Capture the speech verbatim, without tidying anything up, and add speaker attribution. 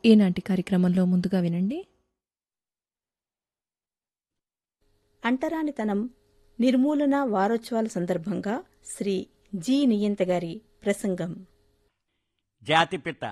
Speaker 1: ఈనాటి కార్యక్రమంలో ముందుగా వినండి.
Speaker 2: అంటరానితనం నిర్మూలన వారోత్సవాల సందర్భంగా శ్రీ జి నియంత గారి ప్రసంగం.
Speaker 3: జాతిపిత